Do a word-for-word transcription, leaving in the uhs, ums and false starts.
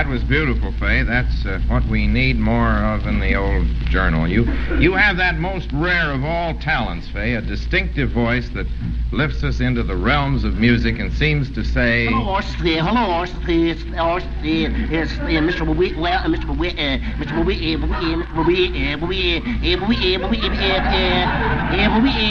That was beautiful, Fay. That's uh, what we need more of in the old journal. You you have that most rare of all talents, Fay, a distinctive voice that lifts us into the realms of music and seems to say... Hello, Steve. Hello, Steve. Hello, Steve. It's uh, Mister Bobby. Well, uh, Mister Bobby. Uh, Mister Bobby. Uh, Bobby. Uh, Mister Bobby. Uh, Bobby. Uh, Bobby. Uh, Bobby. Uh, Bobby. Uh, Bobby.